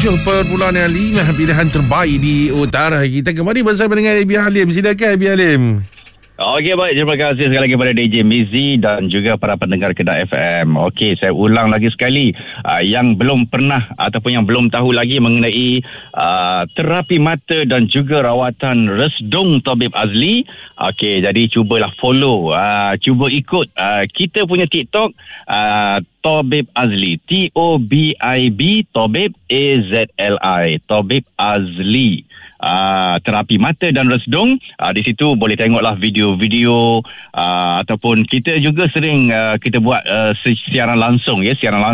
97.5 pilihan terbaik di utara kita. Kembali bersama dengan Abi Halim. Silakan Abi Halim. Okey, baik. Terima kasih sekali lagi kepada DJ Mizi dan juga para pendengar Kedah FM. Okey, saya ulang lagi sekali. Yang belum pernah ataupun yang belum tahu lagi mengenai terapi mata dan juga rawatan Resdung Tabib Azli. Okey, jadi cubalah follow. Cuba ikut kita punya TikTok. Tabib Azli, T-O-B-I-B, Tabib A-Z-L-I, Tabib Azli. Terapi mata dan resdung. Di situ boleh tengoklah video-video ataupun kita juga sering kita buat siaran langsung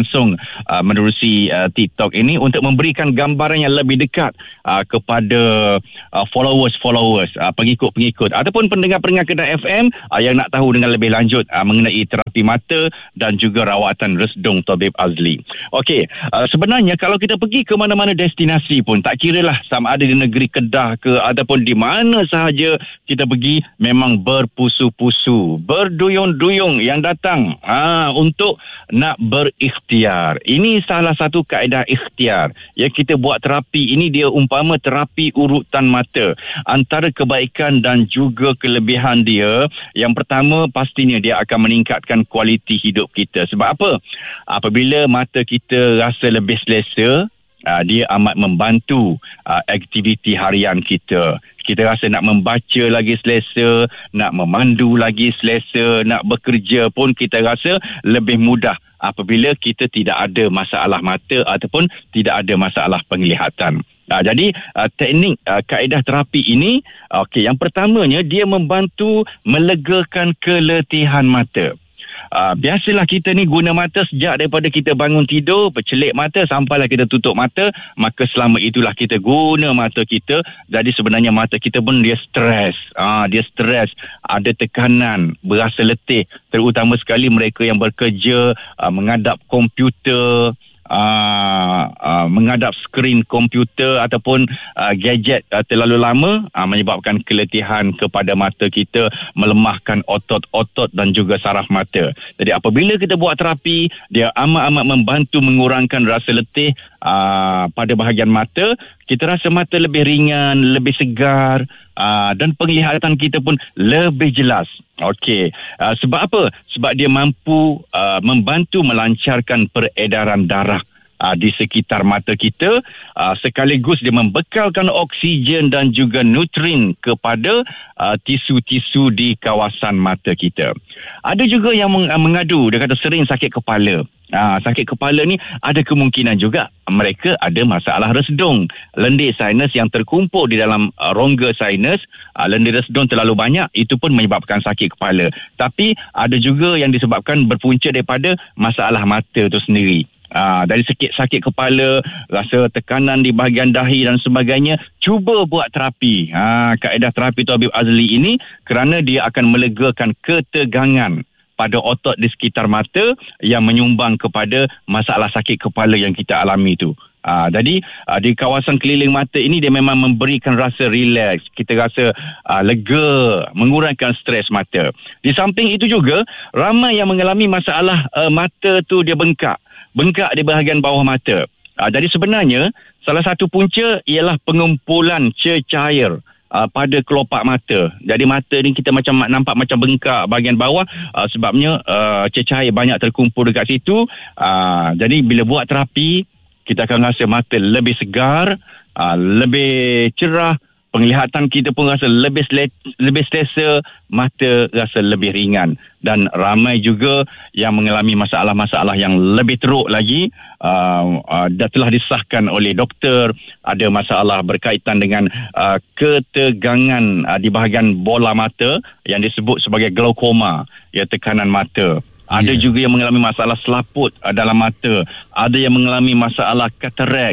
menerusi TikTok ini untuk memberikan gambaran yang lebih dekat kepada followers, pengikut-pengikut ataupun pendengar-pendengar Kedah FM yang nak tahu dengan lebih lanjut mengenai terapi mata dan juga rawatan resdung Tabib Azli. Okey, sebenarnya kalau kita pergi ke mana-mana destinasi pun, tak kiralah sama ada di negeri Kedah ke ataupun di mana sahaja kita pergi, memang berpusu-pusu, berduyung-duyung yang datang untuk nak berikhtiar. Ini salah satu kaedah ikhtiar yang kita buat terapi ini. Dia umpama terapi urutan mata. Antara kebaikan dan juga kelebihan dia, yang pertama pastinya dia akan meningkatkan kualiti hidup kita. Sebab apa? Apabila mata kita rasa lebih selesa, dia amat membantu aktiviti harian kita. Kita rasa nak membaca lagi selesa, nak memandu lagi selesa, nak bekerja pun kita rasa lebih mudah apabila kita tidak ada masalah mata ataupun tidak ada masalah penglihatan. Jadi teknik kaedah terapi ini, yang pertamanya dia membantu melegakan keletihan mata. Biasalah kita ni guna mata sejak daripada kita bangun tidur, bercelik mata sampailah kita tutup mata, maka selama itulah kita guna mata kita. Jadi sebenarnya mata kita pun dia stres, ada tekanan, berasa letih, terutama sekali mereka yang bekerja menghadap komputer, menghadap skrin komputer ataupun gadget terlalu lama, menyebabkan keletihan kepada mata kita, melemahkan otot-otot dan juga saraf mata. Jadi apabila kita buat terapi, dia amat-amat membantu mengurangkan rasa letih pada bahagian mata. Kita rasa mata lebih ringan, lebih segar, dan penglihatan kita pun lebih jelas. Okey, sebab apa? Sebab dia mampu membantu melancarkan peredaran darah di sekitar mata kita, sekaligus dia membekalkan oksigen dan juga nutrien kepada tisu-tisu di kawasan mata kita. Ada juga yang mengadu, dia kata sering sakit kepala. Sakit kepala ni ada kemungkinan juga mereka ada masalah resdung, lendir sinus yang terkumpul di dalam rongga sinus. Lendir resdung terlalu banyak, itu pun menyebabkan sakit kepala. Tapi ada juga yang disebabkan berpunca daripada masalah mata itu sendiri. Dari sakit kepala, rasa tekanan di bahagian dahi dan sebagainya, cuba buat terapi. Kaedah terapi Tabib Azli ini, kerana dia akan melegakan ketegangan pada otot di sekitar mata yang menyumbang kepada masalah sakit kepala yang kita alami itu. Jadi di kawasan keliling mata ini dia memang memberikan rasa relax, kita rasa lega, mengurangkan stres mata. Di samping itu juga ramai yang mengalami masalah mata tu dia bengkak di bahagian bawah mata. Jadi sebenarnya salah satu punca ialah pengumpulan cecair pada kelopak mata. Jadi mata ni kita macam nampak macam bengkak bahagian bawah, sebabnya cecair banyak terkumpul dekat situ. Jadi bila buat terapi, kita akan rasa mata lebih segar, lebih cerah, penglihatan kita pun rasa lebih selesa, mata rasa lebih ringan. Dan ramai juga yang mengalami masalah-masalah yang lebih teruk lagi, dah telah disahkan oleh doktor, ada masalah berkaitan dengan ketegangan di bahagian bola mata yang disebut sebagai glaukoma, ya, tekanan mata. Ada juga yang mengalami masalah selaput dalam mata, ada yang mengalami masalah katarak,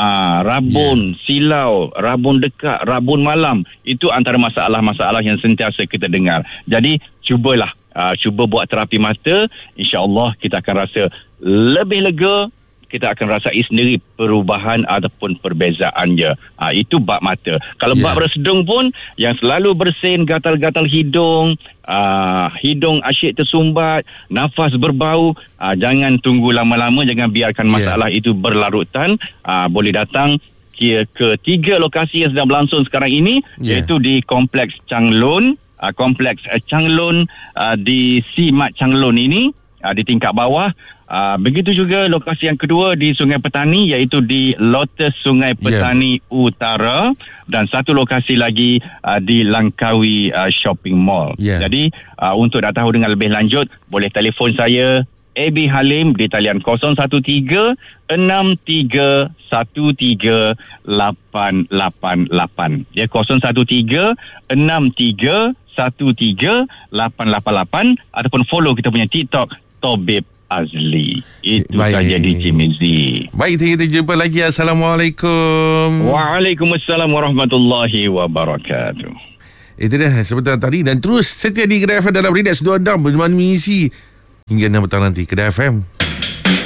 rabun silau, rabun dekat, rabun malam. Itu antara masalah-masalah yang sentiasa kita dengar. Jadi cuba buat terapi mata, insya-Allah kita akan rasa lebih lega, kita akan rasai sendiri perubahan ataupun perbezaannya. Itu bab mata. Kalau bab bersedung pun, yang selalu bersin, gatal-gatal hidung, hidung asyik tersumbat, nafas berbau, jangan tunggu lama-lama, jangan biarkan masalah itu berlarutan. Boleh datang ke 3 lokasi yang sedang berlangsung sekarang ini, iaitu di Kompleks Changlun, Kompleks Changlun di Simat Changlun ini, di tingkat bawah. Begitu juga lokasi yang kedua di Sungai Petani, iaitu di Lotus Sungai Petani Utara, dan satu lokasi lagi di Langkawi Shopping Mall. Jadi untuk nak tahu dengan lebih lanjut, boleh telefon saya AB Halim di talian 013-1313888. 013-1313888, ataupun follow kita punya TikTok Tobib Azli. Itu saja DJ Mizi. Baik, kita jumpa lagi. Assalamualaikum. Waalaikumsalam warahmatullahi wabarakatuh. Itu dah sebentar tadi. Dan terus setia di Kedai FM dalam Rinax 26 bersama mengisi hingga 6 petang nanti. Kedai FM.